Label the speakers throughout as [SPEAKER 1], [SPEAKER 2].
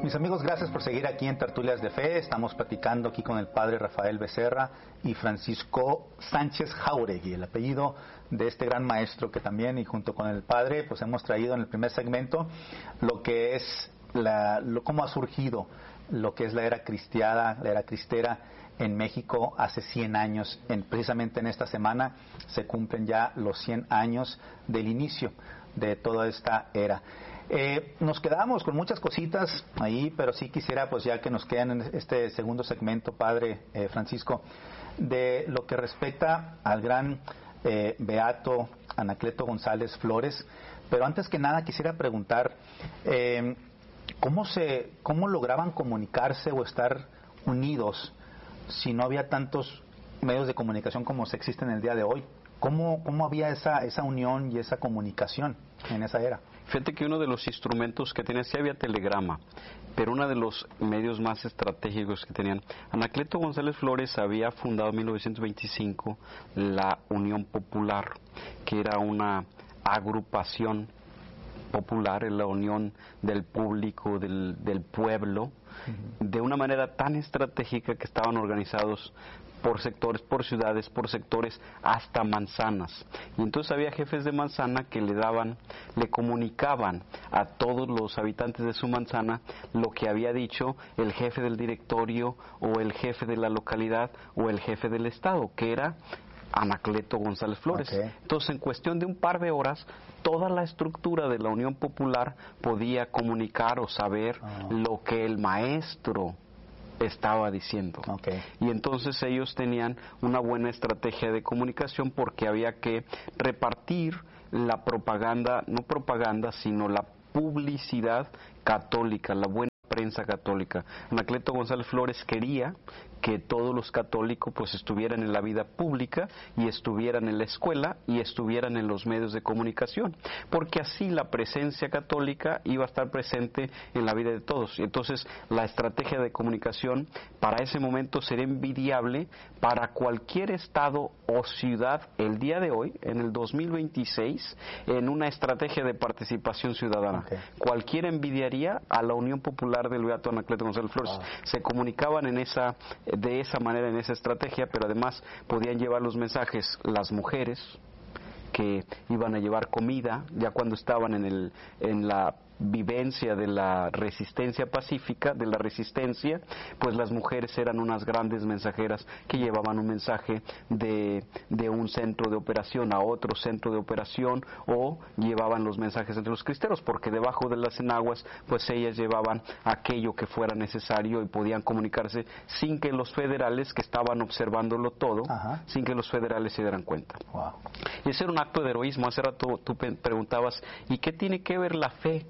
[SPEAKER 1] Mis amigos, gracias por seguir aquí en Tertulias de Fe. Estamos platicando aquí con el padre Rafael Becerra y Francisco Sánchez Jáuregui, el apellido de este gran maestro que también, y junto con el padre, pues hemos traído en el primer segmento lo que es cómo ha surgido lo que es la era cristiana, la era cristera en México hace 100 años. Precisamente en esta semana se cumplen ya los 100 años del inicio de toda esta era. Nos quedamos con muchas cositas ahí, pero sí quisiera, pues ya que nos quedan en este segundo segmento, padre Francisco, de lo que respecta al gran beato Anacleto González Flores. Pero antes que nada quisiera preguntar, ¿cómo lograban comunicarse o estar unidos si no había tantos medios de comunicación como se existen en el día de hoy? ¿Cómo había esa unión y esa comunicación en esa era?
[SPEAKER 2] Fíjate que uno de los instrumentos que tenían, sí había telegrama, pero uno de los medios más estratégicos que tenían, Anacleto González Flores había fundado en 1925 la Unión Popular, que era una agrupación popular, en la unión del público, del pueblo, de una manera tan estratégica que estaban organizados por sectores, por ciudades, por sectores, hasta manzanas. Y entonces había jefes de manzana que le comunicaban a todos los habitantes de su manzana lo que había dicho el jefe del directorio o el jefe de la localidad o el jefe del estado, que era Anacleto González Flores. Okay. Entonces, en cuestión de un par de horas, toda la estructura de la Unión Popular podía comunicar o saber lo que el maestro estaba diciendo. Okay. Y entonces ellos tenían una buena estrategia de comunicación porque había que repartir la propaganda, no propaganda, sino la publicidad católica, la buena prensa católica. Anacleto González Flores quería que todos los católicos pues estuvieran en la vida pública y estuvieran en la escuela y estuvieran en los medios de comunicación, porque así la presencia católica iba a estar presente en la vida de todos. Y entonces la estrategia de comunicación para ese momento sería envidiable para cualquier estado o ciudad el día de hoy, en el 2026, en una estrategia de participación ciudadana. Okay. Cualquiera envidiaría a la Unión Popular del beato Anacleto González Flores. Se comunicaban de esa manera, en esa estrategia, pero además podían llevar los mensajes las mujeres que iban a llevar comida, ya cuando estaban en la vivencia de la resistencia pacífica, de la resistencia, pues las mujeres eran unas grandes mensajeras que llevaban un mensaje de un centro de operación a otro centro de operación, o llevaban los mensajes entre los cristeros, porque debajo de las enaguas pues ellas llevaban aquello que fuera necesario y podían comunicarse sin que los federales, que estaban observándolo todo, sin que los federales se dieran cuenta. Wow. Y ese era un acto de heroísmo. Hace rato tú preguntabas, ¿y qué tiene que ver la fe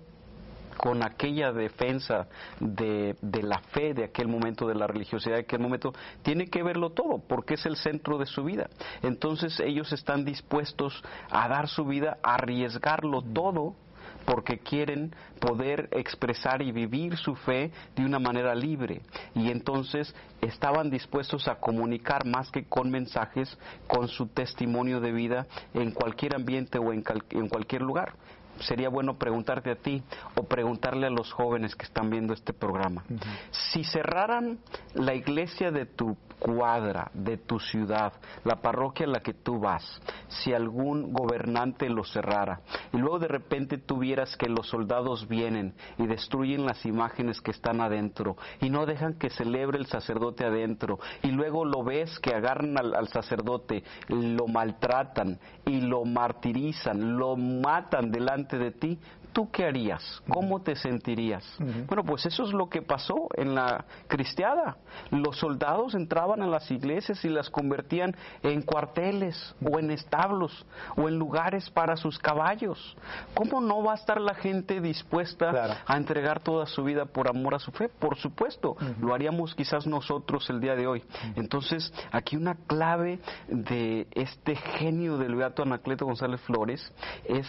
[SPEAKER 2] con aquella defensa de la fe de aquel momento, de la religiosidad de aquel momento? Tiene que verlo todo, porque es el centro de su vida. Entonces ellos están dispuestos a dar su vida, a arriesgarlo todo, porque quieren poder expresar y vivir su fe de una manera libre. Y entonces estaban dispuestos a comunicar más que con mensajes, con su testimonio de vida en cualquier ambiente o en cualquier lugar. Sería bueno preguntarte a ti o preguntarle a los jóvenes que están viendo este programa. Si cerraran la iglesia de tu cuadra, de tu ciudad, la parroquia a la que tú vas, si algún gobernante lo cerrara y luego de repente tuvieras que los soldados vienen y destruyen las imágenes que están adentro y no dejan que celebre el sacerdote adentro, y luego lo ves que agarran al sacerdote, lo maltratan y lo martirizan, lo matan delante de ti, ¿tú qué harías? ¿Cómo te sentirías? Bueno, pues eso es lo que pasó en la cristiada. Los soldados entraban a las iglesias y las convertían en cuarteles o en establos o en lugares para sus caballos. ¿Cómo no va a estar la gente dispuesta a entregar toda su vida por amor a su fe? Por supuesto, lo haríamos quizás nosotros el día de hoy. Entonces, aquí una clave de este genio del beato Anacleto González Flores es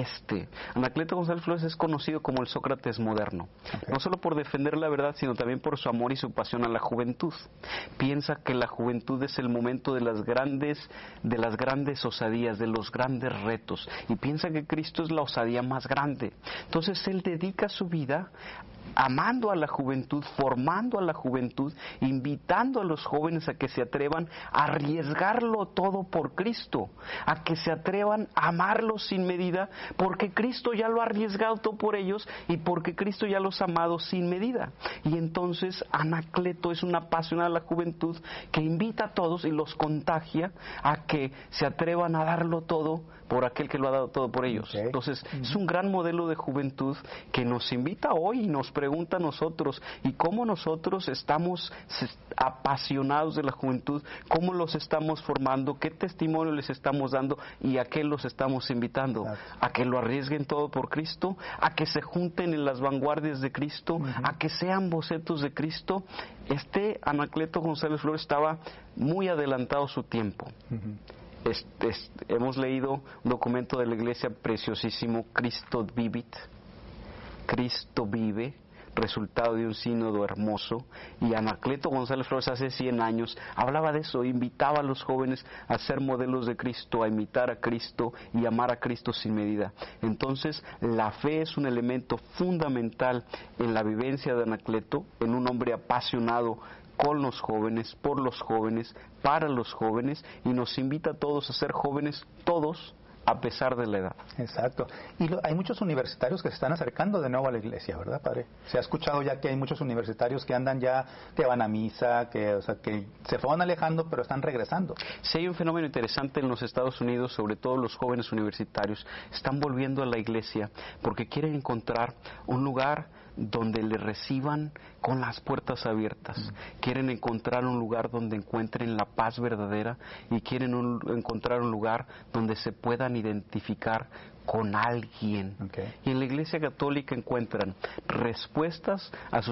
[SPEAKER 2] Anacleto González Flores es conocido como el Sócrates moderno, no solo por defender la verdad, sino también por su amor y su pasión a la juventud. Piensa que la juventud es el momento de las grandes osadías, de los grandes retos, y piensa que Cristo es la osadía más grande. Entonces él dedica su vida amando a la juventud, formando a la juventud, invitando a los jóvenes a que se atrevan a arriesgarlo todo por Cristo, a que se atrevan a amarlo sin medida, porque Cristo ya lo ha arriesgado todo por ellos y porque Cristo ya los ha amado sin medida. Y entonces Anacleto es una apasionada de la juventud que invita a todos y los contagia a que se atrevan a darlo todo por aquel que lo ha dado todo por ellos.
[SPEAKER 1] Okay.
[SPEAKER 2] Entonces, es un gran modelo de juventud que nos invita hoy y nos pregunta a nosotros, y cómo nosotros estamos apasionados de la juventud, cómo los estamos formando, qué testimonio les estamos dando y a qué los estamos invitando.
[SPEAKER 1] Claro.
[SPEAKER 2] A que lo arriesguen todo por Cristo, a que se junten en las vanguardias de Cristo, a que sean bocetos de Cristo. Anacleto González Flores estaba muy adelantado a su tiempo. Hemos leído un documento de la iglesia preciosísimo, Cristo Vivit, Cristo vive, resultado de un sínodo hermoso, y Anacleto González Flores hace 100 años hablaba de eso, invitaba a los jóvenes a ser modelos de Cristo, a imitar a Cristo y amar a Cristo sin medida. Entonces, la fe es un elemento fundamental en la vivencia de Anacleto, en un hombre apasionado con los jóvenes, por los jóvenes, para los jóvenes, y nos invita a todos a ser jóvenes, todos, a pesar de la edad.
[SPEAKER 1] Exacto. Y hay muchos universitarios que se están acercando de nuevo a la iglesia, ¿verdad, padre? Se ha escuchado ya que hay muchos universitarios que andan ya, que van a misa, que se fueron alejando, pero están regresando.
[SPEAKER 2] Sí, hay un fenómeno interesante en los Estados Unidos, sobre todo los jóvenes universitarios, están volviendo a la iglesia porque quieren encontrar un lugar donde le reciban con las puertas abiertas. Quieren encontrar un lugar donde encuentren la paz verdadera y quieren encontrar un lugar donde se puedan identificar con alguien.
[SPEAKER 1] Okay.
[SPEAKER 2] Y en la Iglesia Católica encuentran respuestas a sus